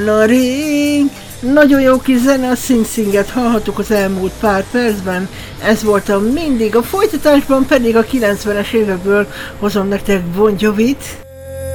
Ring. Nagyon jó kis zene, a Sing Singet hallhattuk az elmúlt pár percben. Ez volt a mindig, a folytatásban pedig a 90-es évekből hozom nektek Bon Jovit.